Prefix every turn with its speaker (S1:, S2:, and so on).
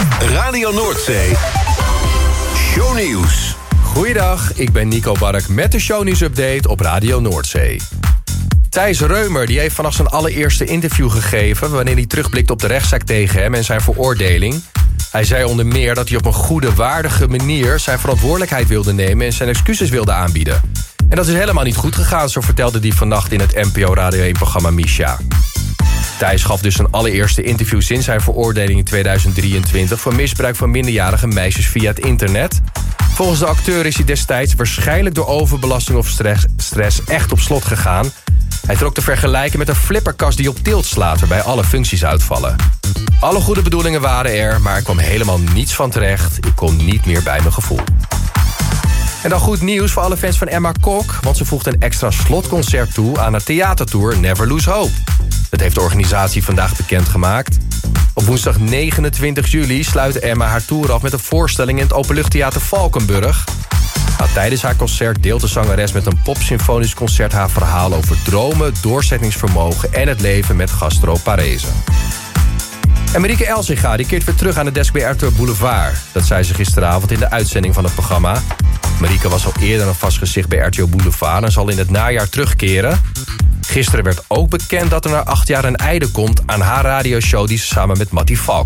S1: Radio Noordzee. Shownieuws.
S2: Goeiedag, ik ben Nico Bark met de Shownieuws-update op Radio Noordzee. Thijs Reumer die heeft vanaf zijn allereerste interview gegeven... wanneer hij terugblikt op de rechtszaak tegen hem en zijn veroordeling. Hij zei onder meer dat hij op een goede, waardige manier... zijn verantwoordelijkheid wilde nemen en zijn excuses wilde aanbieden. En dat is helemaal niet goed gegaan, zo vertelde hij vannacht in het NPO Radio 1-programma Misha. Thijs gaf dus zijn allereerste interview sinds zijn veroordeling in 2023... voor misbruik van minderjarige meisjes via het internet. Volgens de acteur is hij destijds waarschijnlijk door overbelasting of stress echt op slot gegaan. Hij trok te vergelijken met een flipperkast die op tilt slaat... waarbij alle functies uitvallen. Alle goede bedoelingen waren er, maar er kwam helemaal niets van terecht. Ik kon niet meer bij mijn gevoel. En dan goed nieuws voor alle fans van Emma Kok... want ze voegt een extra slotconcert toe aan haar theatertour Never Lose Hope. Dat heeft de organisatie vandaag bekendgemaakt. Op woensdag 29 juli sluit Emma haar tour af met een voorstelling... in het Openluchttheater Valkenburg. Tijdens haar concert deelt de zangeres met een popsymfonisch concert... haar verhaal over dromen, doorzettingsvermogen en het leven met Gastro Parese. En Marieke Elsinga die keert weer terug aan de desk bij RTL Boulevard. Dat zei ze gisteravond in de uitzending van het programma. Marieke was al eerder een vast gezicht bij RTL Boulevard... en zal in het najaar terugkeren. Gisteren werd ook bekend dat er na 8 jaar een einde komt... aan haar radioshow die ze samen met Mattie Valk